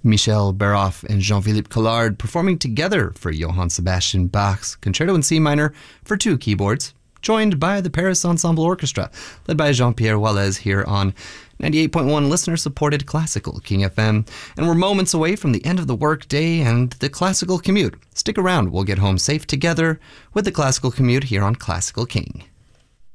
Michel Baroff and Jean-Philippe Collard performing together for Johann Sebastian Bach's Concerto in C minor for 2 keyboards, joined by the Paris Ensemble Orchestra, led by Jean-Pierre Wallace here on 98.1 listener-supported Classical King FM. And we're moments away from the end of the workday and the classical commute. Stick around, we'll get home safe together with the Classical Commute here on Classical King.